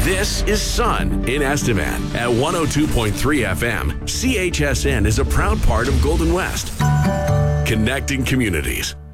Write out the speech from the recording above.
This is Sun in Estevan at 102.3 FM. CHSN is a proud part of Golden West, connecting communities.